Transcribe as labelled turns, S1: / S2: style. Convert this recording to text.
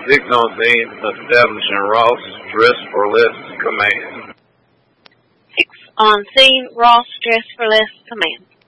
S1: 6 on scene, establishing Ross dress for less command.
S2: 6 on scene, Ross dress for less command.